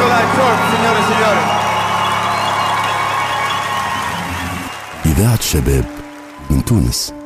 Nikolai Torp, signore e signori. إذاعة شباب من تونس.